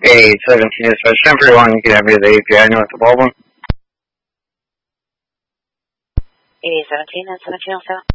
A17 dispatch, 1041, you can have me at the API north of Baldwin. A17 and 1707.